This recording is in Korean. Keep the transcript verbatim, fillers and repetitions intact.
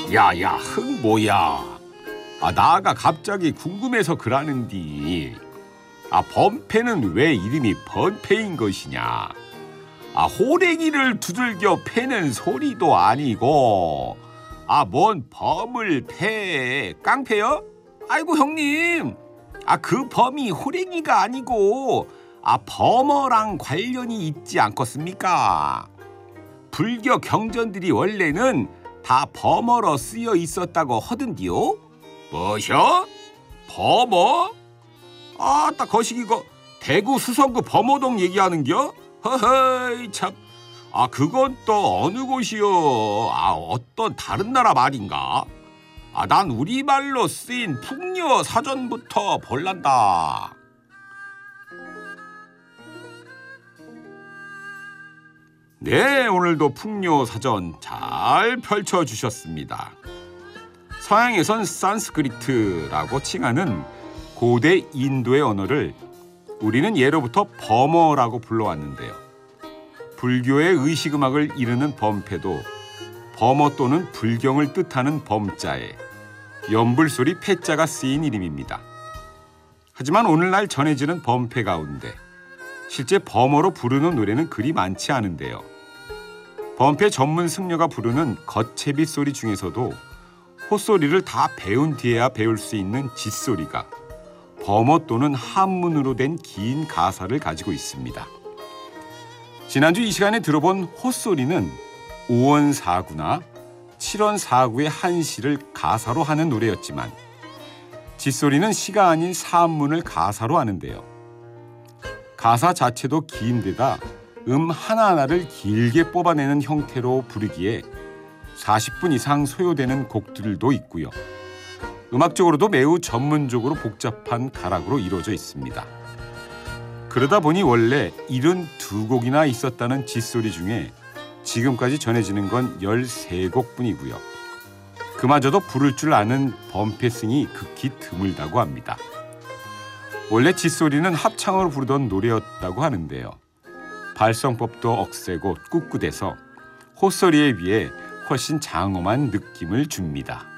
야야 흥보야, 아 나가 갑자기 궁금해서 그러는디, 아 범패는 왜 이름이 번패인 것이냐? 아 호랭이를 두들겨 패는 소리도 아니고 아 뭔 범을 패, 깡패요? 아이고 형님, 아 그 범이 호랭이가 아니고 아 범어랑 관련이 있지 않겠습니까? 불교 경전들이 원래는 다 범어로 쓰여 있었다고 하던디요. 뭐셔? 범어? 아따 거시기 그 대구 수성구 범어동 얘기하는겨? 허허이 참, 아 그건 또 어느 곳이요? 아 어떤 다른 나라 말인가? 아 난 우리말로 쓰인 풍요 사전부터 볼란다. 네, 오늘도 풍요 사전 잘 펼쳐주셨습니다. 서양에선 산스크리트라고 칭하는 고대 인도의 언어를 우리는 예로부터 범어라고 불러왔는데요. 불교의 의식음악을 이르는 범패도 범어 또는 불경을 뜻하는 범자에 연불소리 패자가 쓰인 이름입니다. 하지만 오늘날 전해지는 범패 가운데 실제 범어로 부르는 노래는 그리 많지 않은데요. 범패 전문 승려가 부르는 겉채비 소리 중에서도 호소리를 다 배운 뒤에야 배울 수 있는 짖소리가 범어 또는 한문으로 된 긴 가사를 가지고 있습니다. 지난주 이 시간에 들어본 호소리는 오원사구나 칠원사구의 한시를 가사로 하는 노래였지만 짖소리는 시가 아닌 사문을 가사로 하는데요. 가사 자체도 긴데다 음 하나하나를 길게 뽑아내는 형태로 부르기에 사십 분 이상 소요되는 곡들도 있고요. 음악적으로도 매우 전문적으로 복잡한 가락으로 이루어져 있습니다. 그러다 보니 원래 칠십이 곡이나 있었다는 짖소리 중에 지금까지 전해지는 건 십삼 곡뿐이고요. 그마저도 부를 줄 아는 범패승이 극히 드물다고 합니다. 원래 짖소리는 합창으로 부르던 노래였다고 하는데요. 발성법도 억세고 꿋꿋해서 호소리에 비해 훨씬 장엄한 느낌을 줍니다.